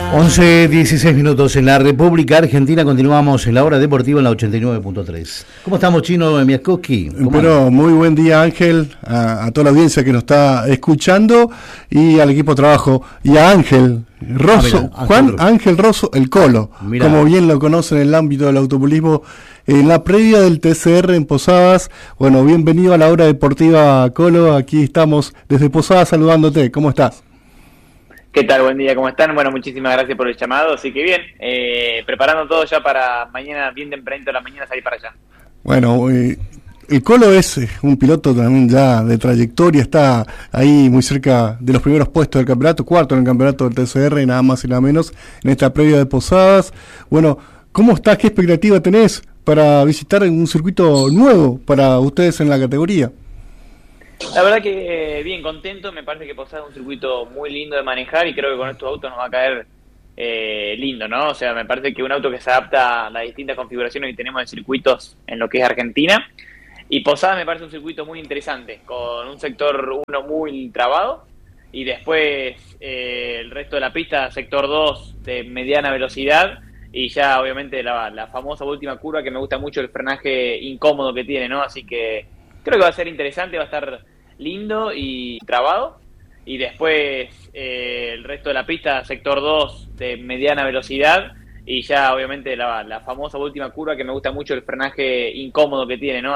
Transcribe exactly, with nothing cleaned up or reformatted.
once, dieciséis minutos en la República Argentina. Continuamos en la hora deportiva en la ochenta y nueve punto tres. ¿Cómo estamos, Chino Miaskowski? Pero anda? Muy buen día, Ángel, a, a toda la audiencia que nos está escuchando y al equipo de trabajo y a Ángel Rosso, ah, mira, Juan Ángel, Ángel Rosso, el Colo, mirá, como bien lo conocen en el ámbito del automovilismo, en la previa del T C R en Posadas. Bueno, bienvenido a la hora deportiva, Colo. Aquí estamos desde Posadas saludándote. ¿Cómo estás? ¿Qué tal? Buen día, ¿cómo están? Bueno, muchísimas gracias por el llamado, así que bien, eh, preparando todo ya para mañana, bien tempranito de la mañana, salir para allá. Bueno, eh, el Colo es un piloto también ya de trayectoria, está ahí muy cerca de los primeros puestos del campeonato, cuarto en el campeonato del T C R, nada más y nada menos, en esta previa de Posadas. Bueno, ¿cómo estás? ¿Qué expectativa tenés para visitar un circuito nuevo para ustedes en la categoría? La verdad que eh, bien contento, me parece que Posadas es un circuito muy lindo de manejar y creo que con estos autos nos va a caer eh, lindo, ¿no? O sea, me parece que un auto que se adapta a las distintas configuraciones que tenemos de circuitos en lo que es Argentina. Y Posadas me parece un circuito muy interesante, con un sector uno muy trabado y después eh, el resto de la pista, sector dos de mediana velocidad y ya obviamente la, la famosa última curva que me gusta mucho, el frenaje incómodo que tiene, ¿no? Así que creo que va a ser interesante, va a estar lindo y trabado. Y después eh, el resto de la pista, sector dos de mediana velocidad y ya obviamente la, la famosa última curva que me gusta mucho, el frenaje incómodo que tiene, ¿no?